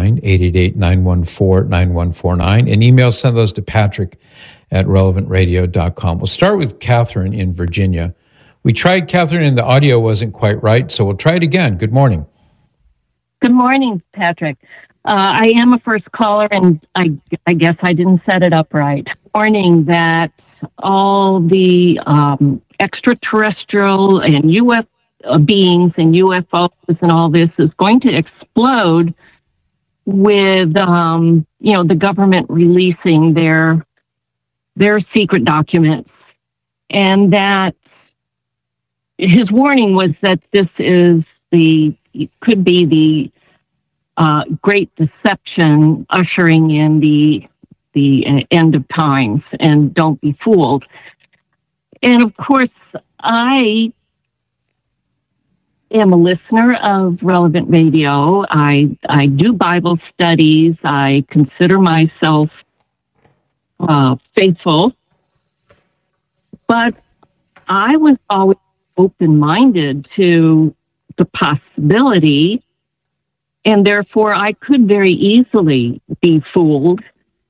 949, 888-914-9149. And email, send those to patrick@relevantradio.com. We'll start with Catherine in Virginia. We tried Catherine and the audio wasn't quite right, so we'll try it again. Good morning. Good morning, Patrick. I am a first caller, and I guess I didn't set it up right. Warning that all the extraterrestrial and UFO beings and UFOs and all this is going to explode with, the government releasing their secret documents. And that his warning was that this could be the great deception ushering in the end of times, and don't be fooled. And of course, I am a listener of Relevant Radio. I do Bible studies. I consider myself faithful, but I was always open-minded to the possibility, and therefore I could very easily be fooled.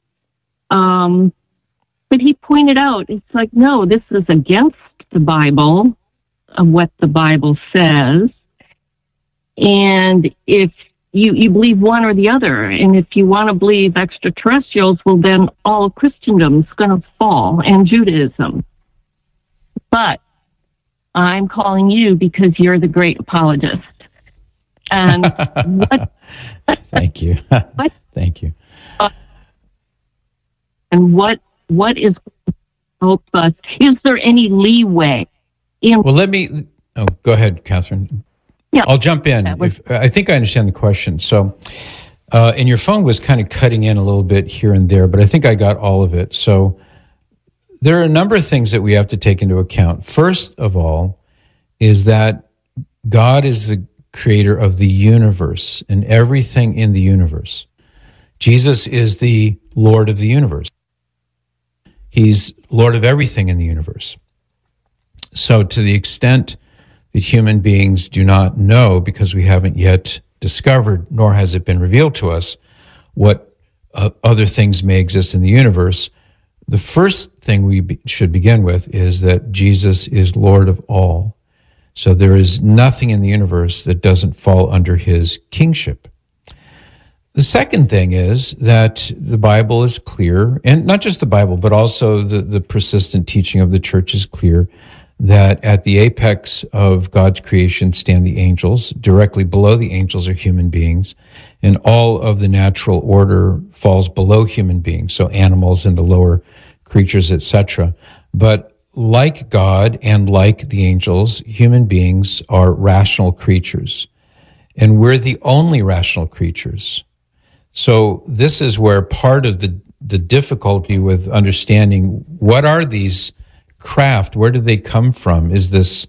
But he pointed out, it's like, no, this is against the Bible, of what the Bible says. And if you believe one or the other, and if you want to believe extraterrestrials, well, then all of Christendom's going to fall, and Judaism. But I'm calling you because you're the great apologist. And what? Thank you. Thank you. And what is help us? Is there any leeway? Well, go ahead, Catherine. Yeah, I'll jump in. I think I understand the question. So, and your phone was kind of cutting in a little bit here and there, but I think I got all of it. So there are a number of things that we have to take into account. First of all, is that God is the creator of the universe and everything in the universe. Jesus is the Lord of the universe. He's Lord of everything in the universe. So to the extent that human beings do not know, because we haven't yet discovered, nor has it been revealed to us, what other things may exist in the universe, the first thing we should begin with is that Jesus is Lord of all. So there is nothing in the universe that doesn't fall under his kingship. The second thing is that the Bible is clear, and not just the Bible, but also the persistent teaching of the church is clear, that at the apex of God's creation stand the angels. Directly below the angels are human beings, and all of the natural order falls below human beings, so animals and the lower creatures, etc. But like God and like the angels, human beings are rational creatures, and we're the only rational creatures. So this is where part of the difficulty with understanding what are these craft, where do they come from? Is this,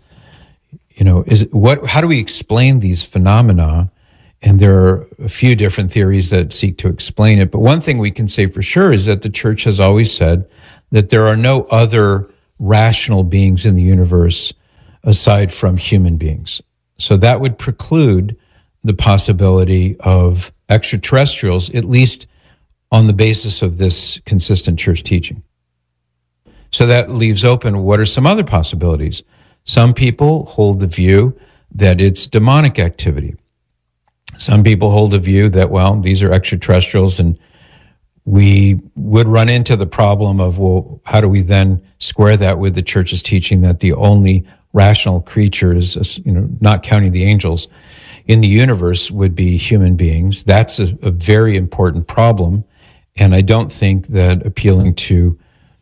how do we explain these phenomena? And there are a few different theories that seek to explain it. But one thing we can say for sure is that the church has always said that there are no other rational beings in the universe aside from human beings. So that would preclude the possibility of extraterrestrials, at least on the basis of this consistent church teaching. So that leaves open, what are some other possibilities? Some people hold the view that it's demonic activity. Some people hold the view that, well, these are extraterrestrials, and we would run into the problem of, well, how do we then square that with the church's teaching that the only rational creatures, not counting the angels, in the universe would be human beings? That's a very important problem, and I don't think that appealing to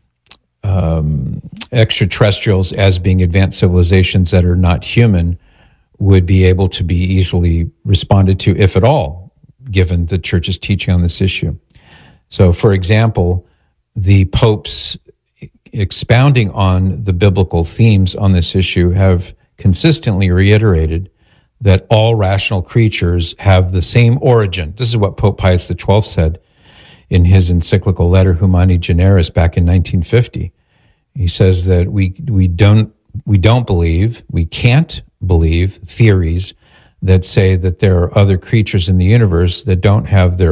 extraterrestrials as being advanced civilizations that are not human would be able to be easily responded to, if at all, given the church's teaching on this issue. So, for example, the popes expounding on the biblical themes on this issue have consistently reiterated that all rational creatures have the same origin. This is what Pope Pius XII said in his encyclical letter Humani Generis back in 1950. He says that we can't believe theories that say that there are other creatures in the universe that don't have their